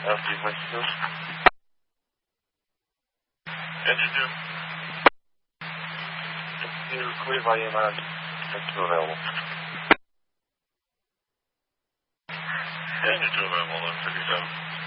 After you went to Engineer. Engineer, clear by EMI. That's available. Engineer available on 57.